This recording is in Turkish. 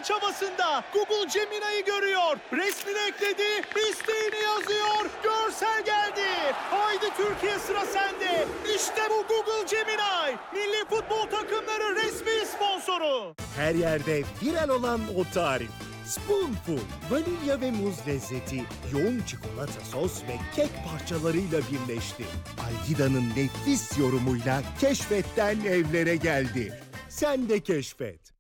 çabasında Google Gemini'yi görüyor. Resmini ekledi, isteğini yazıyor. Görsel geldi. Haydi Türkiye, sıra sende. İşte bu Google Gemini. Milli futbol takımları resmi sponsoru. Her yerde viral olan o tarif. Spoonful, vanilya ve muz lezzeti, yoğun çikolata sos ve kek parçalarıyla birleşti. Algida'nın nefis yorumuyla keşfetten evlere geldi. Sen de keşfet.